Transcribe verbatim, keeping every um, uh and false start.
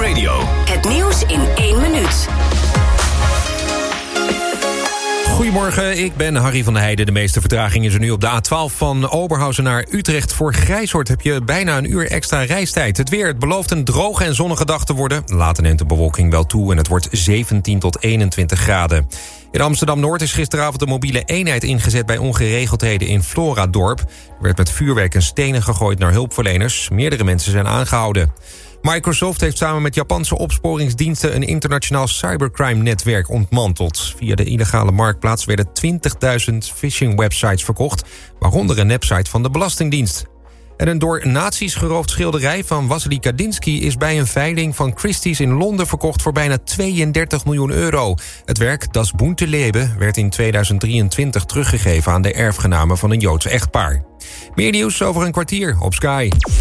Radio. Het nieuws in één minuut. Goedemorgen, ik ben Harry van der Heijden. De meeste vertraging is er nu op de A twaalf van Oberhausen naar Utrecht. Voor Grijshoort heb je bijna een uur extra reistijd. Het weer, het belooft een droge en zonnige dag te worden. Later neemt de bewolking wel toe en het wordt zeventien tot eenentwintig graden. In Amsterdam-Noord is gisteravond een mobiele eenheid ingezet bij ongeregeldheden in Floradorp. Er werd met vuurwerk en stenen gegooid naar hulpverleners. Meerdere mensen zijn aangehouden. Microsoft heeft samen met Japanse opsporingsdiensten een internationaal cybercrime-netwerk ontmanteld. Via de illegale marktplaats werden twintigduizend phishing-websites verkocht, waaronder een website van de Belastingdienst. En een door nazi's geroofd schilderij van Wassily Kandinsky is bij een veiling van Christie's in Londen verkocht voor bijna tweeëndertig miljoen euro. Het werk Das bunte Leben werd in tweeduizend drieëntwintig teruggegeven aan de erfgenamen van een Joods echtpaar. Meer nieuws over een kwartier op Sky.